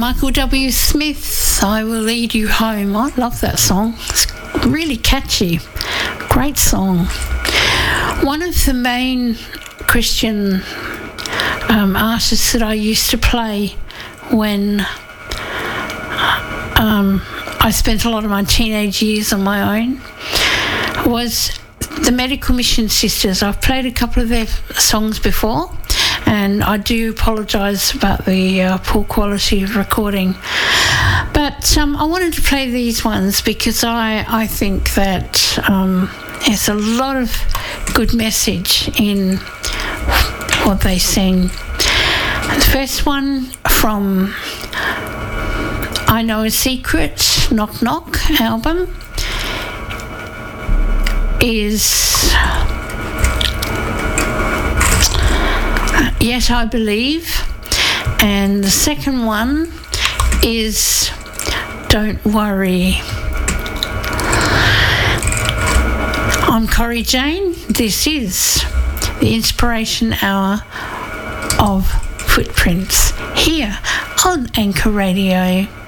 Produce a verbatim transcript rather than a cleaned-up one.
Michael W. Smith, I Will Lead You Home. I love that song. It's really catchy. Great song. One of the main Christian um, artists that I used to play when um, I spent a lot of my teenage years on my own was the Medical Mission Sisters. I've played a couple of their songs before, and I do apologise about the uh, poor quality of recording. But um, I wanted to play these ones because I, I think that um, there's a lot of good message in what they sing. The first one from I Know a Secret, Knock Knock album is Yet I Believe, and the second one is Don't Worry. I'm Corrie Jane. This is the Inspiration Hour of Footprints here on Anchor Radio.